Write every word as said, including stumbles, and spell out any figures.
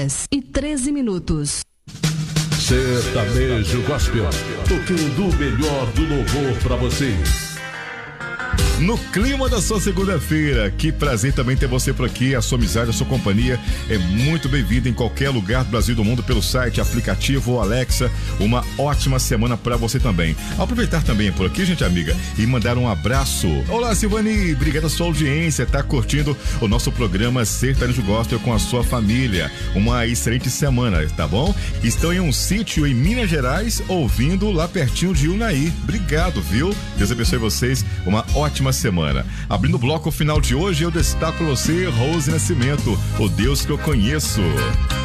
horas e treze minutos. Sertanejo Gospel, tocando o melhor do louvor pra você. No clima da sua segunda-feira, que prazer também ter você por aqui. A sua amizade, a sua companhia é muito bem-vinda em qualquer lugar do Brasil e do mundo pelo site, aplicativo ou Alexa. Uma ótima semana pra você também. Aproveitar também por aqui, gente amiga, e mandar um abraço. Olá, Silvani, obrigado a sua audiência, tá curtindo o nosso programa Sertanejo Gospel com a sua família. Uma excelente semana, tá bom? Estão em um sítio em Minas Gerais, ouvindo lá pertinho de Unaí. Obrigado, viu? Deus abençoe vocês. Uma ótima semana. Abrindo o bloco final de hoje, eu destaco você, Rose Nascimento, o Deus que eu conheço.